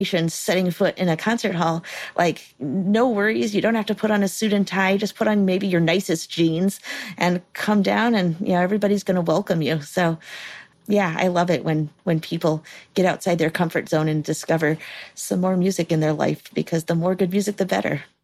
setting foot in a concert hall, like, no worries. You don't have to put on a suit and tie. Just put on maybe your nicest jeans and come down, and everybody's going to welcome you. So yeah, I love it when people get outside their comfort zone and discover some more music in their life, because the more good music, the better.